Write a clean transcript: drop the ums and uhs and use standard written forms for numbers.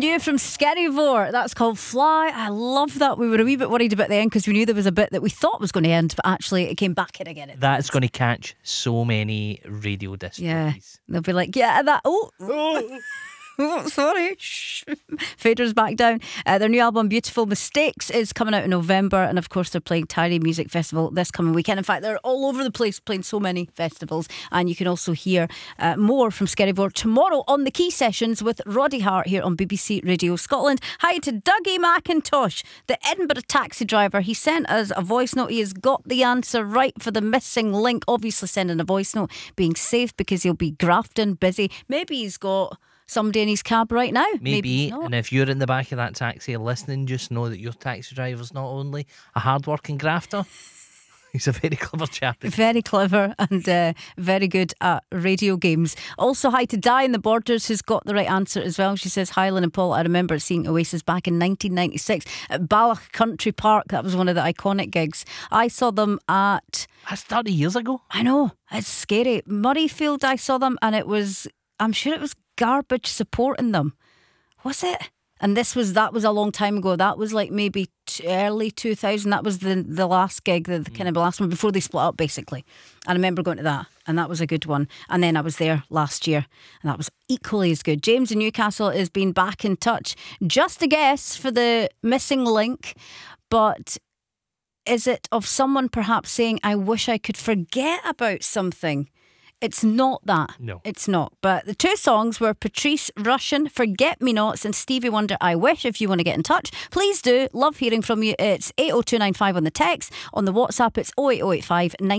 new from Skerryvore. That's called Fly. I love that. We were a wee bit worried about the end because we knew there was a bit that we thought was going to end, but actually it came back in again. That's going to catch so many radio discs. Yeah, they'll be like, yeah, that. Oh. Oh, sorry. Shh. Fader's back down. Their new album Beautiful Mistakes is coming out in November, and of course they're playing Tyree Music Festival this coming weekend. In fact, they're all over the place playing so many festivals, and you can also hear more from Skerryvore tomorrow on the Key Sessions with Roddy Hart here on BBC Radio Scotland. Hi to Dougie McIntosh, the Edinburgh taxi driver. He sent us a voice note. He has got the answer right for the missing link. Obviously sending a voice note, being safe because he'll be grafting, busy. Maybe he's got somebody in his cab right now. Maybe and if you're in the back of that taxi listening, just know that your taxi driver's not only a hard-working grafter, he's a very clever chap. Very clever and very good at radio games. Also, hi to Di in the Borders, who's got the right answer as well. She says, hi Lynn and Paul, I remember seeing Oasis back in 1996 at Balloch Country Park. That was one of the iconic gigs. I saw them at... That's 30 years ago. I know, it's scary. Murrayfield, I saw them, and it was... I'm sure it was garbage supporting them. Was it? And that was a long time ago. That was like maybe early 2000. That was the last gig, the kind of last one before they split up, basically. I remember going to that, and that was a good one. And then I was there last year, and that was equally as good. James in Newcastle has been back in touch. Just a guess for the missing link, but is it of someone perhaps saying, I wish I could forget about something? It's not that. No. It's not. But the two songs were Patrice Rushen, Forget Me Nots, and Stevie Wonder, I Wish. If you want to get in touch, please do. Love hearing from you. It's 80295 on the text. On the WhatsApp, it's 08085